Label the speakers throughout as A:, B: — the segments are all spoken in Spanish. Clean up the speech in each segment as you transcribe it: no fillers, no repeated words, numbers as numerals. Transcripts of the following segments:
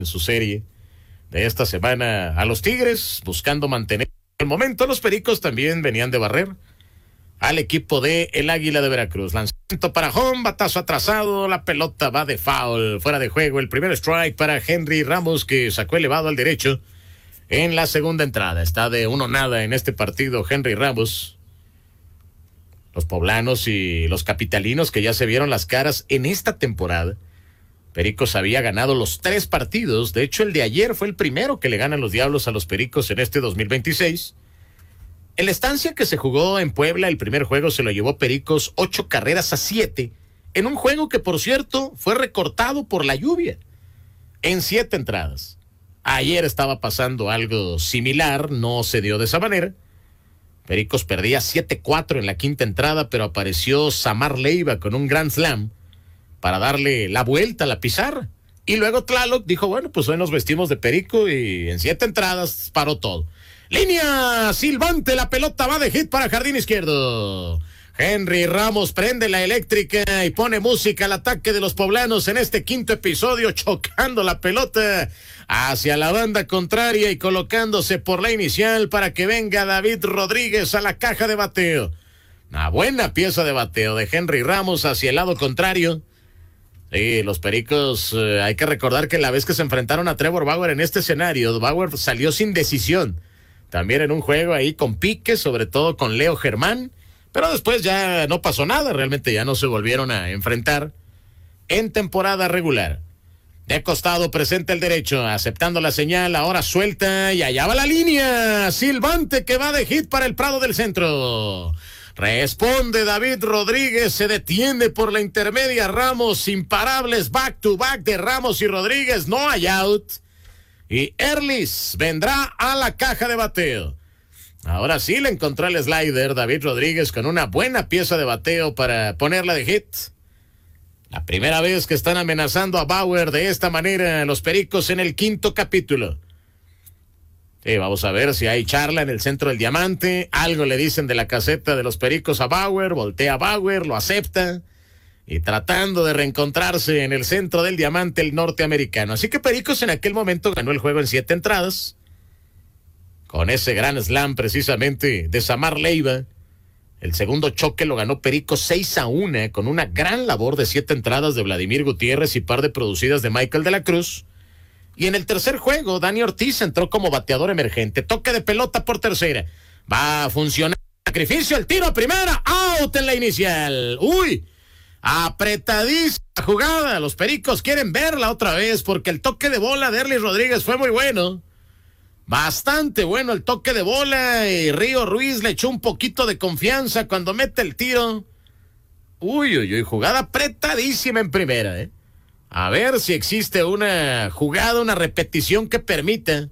A: en su serie de esta semana a los Tigres, buscando mantener el momento. Los Pericos también venían de barrer al equipo de el Águila de Veracruz. Lanzamiento para home, batazo atrasado, la pelota va de foul, fuera de juego. El primer strike para Henry Ramos, que sacó elevado al derecho en la segunda entrada. Está de 1-0 en este partido Henry Ramos. Los poblanos y los capitalinos que ya se vieron las caras en esta temporada. Pericos había ganado los 3 partidos. De hecho, el de ayer fue el primero que le ganan los Diablos a los Pericos en este 2026. En la estancia que se jugó en Puebla, el primer juego se lo llevó Pericos 8-7, en un juego que, por cierto, fue recortado por la lluvia en 7 entradas. Ayer estaba pasando algo similar, no se dio de esa manera. Pericos perdía 7-4 en la quinta entrada, pero apareció Samar Leiva con un grand slam para darle la vuelta a la pizarra. Y luego Tlaloc dijo, bueno, pues hoy nos vestimos de perico, y en 7 entradas paró todo. Línea silbante, la pelota va de hit para jardín izquierdo. Henry Ramos prende la eléctrica y pone música al ataque de los poblanos en este quinto episodio, chocando la pelota hacia la banda contraria y colocándose por la inicial para que venga David Rodríguez a la caja de bateo. Una buena pieza de bateo de Henry Ramos hacia el lado contrario. Sí, los Pericos, hay que recordar que la vez que se enfrentaron a Trevor Bauer en este escenario, Bauer salió sin decisión. También en un juego ahí con pique, sobre todo con Leo Germán. Pero después ya no pasó nada, realmente ya no se volvieron a enfrentar en temporada regular. De costado presenta el derecho, aceptando la señal, ahora suelta y allá va la línea. Silbante que va de hit para el Prado del Centro. Responde David Rodríguez, se detiene por la intermedia Ramos, imparables back to back de Ramos y Rodríguez, no hay out. Y Erlis vendrá a la caja de bateo. Ahora sí le encontró el slider David Rodríguez con una buena pieza de bateo para ponerla de hit. La primera vez que están amenazando a Bauer de esta manera los Pericos en el quinto capítulo. Sí, vamos a ver si hay charla en el centro del diamante. Algo le dicen de la caseta de los Pericos a Bauer, voltea a Bauer, lo acepta. Y tratando de reencontrarse en el centro del diamante el norteamericano. Así que Pericos en aquel momento ganó el juego en 7 entradas. Con ese gran slam precisamente de Samar Leiva. El segundo choque lo ganó Pericos 6-1 con una gran labor de 7 entradas de Vladimir Gutiérrez y par de producidas de Michael de la Cruz. Y en el tercer juego, Dani Ortiz entró como bateador emergente. Toque de pelota por tercera. Va a funcionar. Sacrificio, el tiro a primera. Out en la inicial. ¡Uy! Apretadísima jugada. Los Pericos quieren verla otra vez porque el toque de bola de Erlis Rodríguez fue muy bueno. Bastante bueno el toque de bola y Río Ruiz le echó un poquito de confianza cuando mete el tiro. Uy, jugada apretadísima en primera, A ver si existe una jugada, una repetición que permita.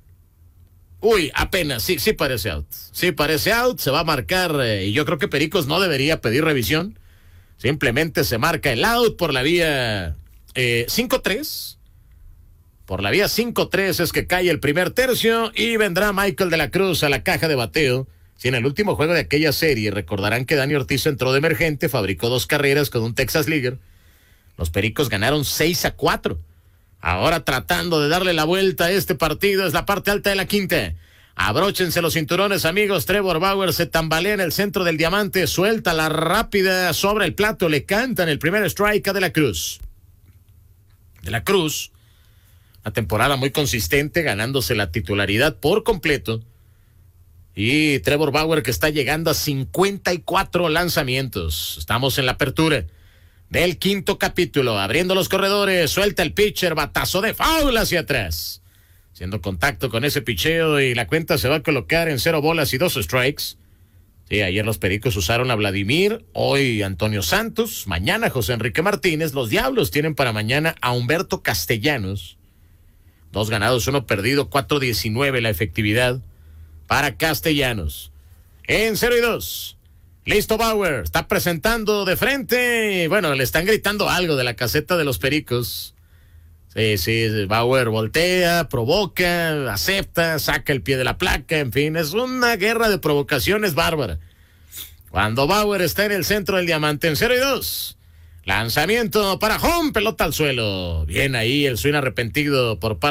A: Uy, apenas, sí parece out. Sí parece out, se va a marcar y yo creo que Pericos no debería pedir revisión. Simplemente se marca el out por la vía 5-3. Por la vía 5-3 es que cae el primer tercio y vendrá Michael de la Cruz a la caja de bateo. Si en el último juego de aquella serie recordarán que Dani Ortiz entró de emergente, fabricó 2 carreras con un Texas Leaguer. Los Pericos ganaron 6-4. Ahora tratando de darle la vuelta a este partido es la parte alta de la quinta. Abróchense los cinturones, amigos. Trevor Bauer se tambalea en el centro del diamante, suelta la rápida sobre el plato, le cantan el primer strike a De la Cruz. De la Cruz, una temporada muy consistente, ganándose la titularidad por completo. Y Trevor Bauer que está llegando a 54 lanzamientos. Estamos en la apertura del quinto capítulo, abriendo los corredores, suelta el pitcher, batazo de foul hacia atrás. Haciendo contacto con ese picheo y la cuenta se va a colocar en 0 bolas y 2 strikes. Sí, ayer los Pericos usaron a Vladimir, hoy Antonio Santos, mañana José Enrique Martínez. Los Diablos tienen para mañana a Humberto Castellanos. 2 ganados, 1 perdido, 4.19 la efectividad para Castellanos. En 0-2. Listo Bauer, está presentando de frente. Bueno, le están gritando algo de la caseta de los Pericos. Sí, Bauer voltea, provoca, acepta, saca el pie de la placa, en fin, es una guerra de provocaciones bárbara. Cuando Bauer está en el centro del diamante en 0-2, Lanzamiento para home, pelota al suelo. Bien ahí el swing arrepentido por parte